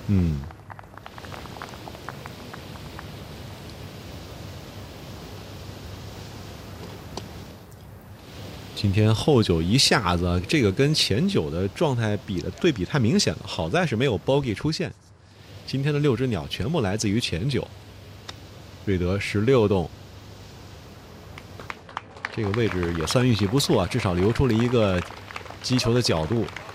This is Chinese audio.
嗯。今天后九一下子，这个跟前九的状态对比太明显了。好在是没有 bogey 出现。今天的6只鸟全部来自于前九。瑞德16洞，这个位置也算运气不错啊，至少留出了一个击球的角度。